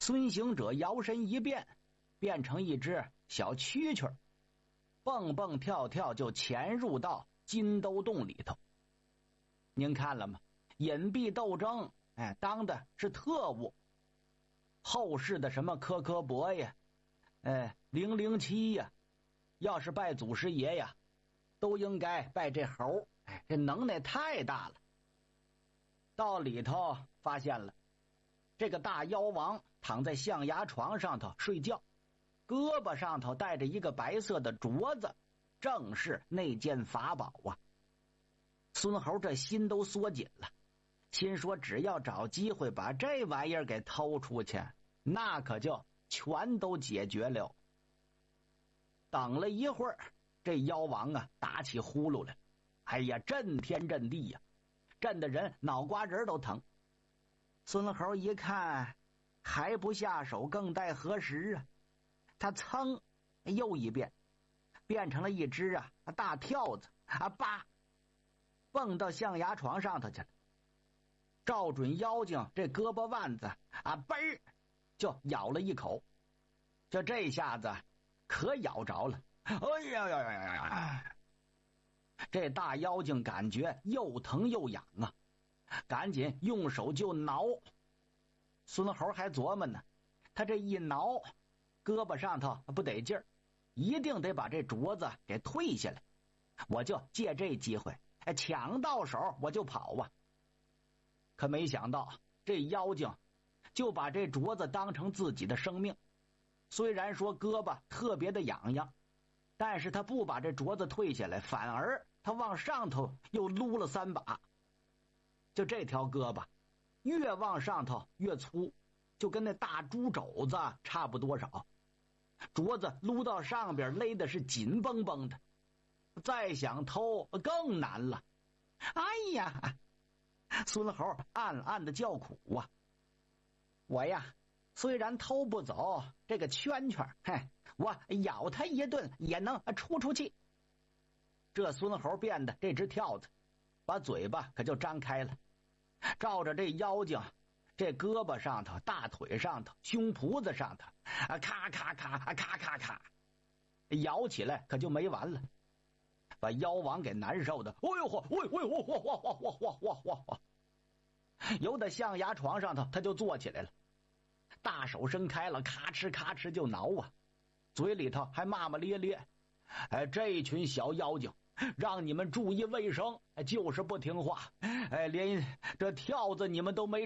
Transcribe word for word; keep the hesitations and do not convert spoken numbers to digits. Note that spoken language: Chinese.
孙行者摇身一变，变成一只小蛐蛐，蹦蹦跳跳就潜入到金兜洞里头。您看了吗？隐蔽斗争，哎，当的是特务。后世的什么柯柯伯呀，哎，零零七呀，要是拜祖师爷呀，都应该拜这猴。哎，这能耐太大了。到里头发现了，这个大妖王躺在象牙床上头睡觉，胳膊上头带着一个白色的镯子，正是那件法宝啊。孙猴这心都缩紧了，心说只要找机会把这玩意儿给偷出去，那可就全都解决了。等了一会儿，这妖王啊打起呼噜来，哎呀，震天震地呀，震得人脑瓜仁都疼。孙猴一看还不下手，更待何时啊？他噌又一变，变成了一只啊大跳子啊，叭蹦到象牙床上头去了，照准妖精这胳膊腕子啊，嘣就咬了一口。就这下子可咬着了，哎呀呀呀呀呀！这大妖精感觉又疼又痒啊，赶紧用手就挠。孙猴还琢磨呢，他这一挠，胳膊上头不得劲儿，一定得把这镯子给退下来。我就借这机会，抢到手我就跑啊！可没想到，这妖精就把这镯子当成自己的生命。虽然说胳膊特别的痒痒，但是他不把这镯子退下来，反而他往上头又撸了三把。就这条胳膊越往上头越粗，就跟那大猪肘子差不多少。镯子撸到上边勒的是紧绷绷的，再想偷更难了。哎呀，孙猴暗暗的叫苦啊！我呀虽然偷不走这个圈圈，嘿，我咬他一顿也能出出气。这孙猴变的这只跳子，把嘴巴可就张开了，照着这妖精这胳膊上头、大腿上头、胸脯子上头啊，咔咔咔啊，咔咔咔，咬起来可就没完了，把妖王给难受的，哎呦嚯，喂喂嚯嚯嚯嚯嚯嚯嚯嚯！由在象牙床上头，他就坐起来了，大手伸开了，咔哧咔哧就挠啊，嘴里头还骂骂咧咧：“哎，这群小妖精，让你们注意卫生，就是不听话，哎，连这跳子你们都没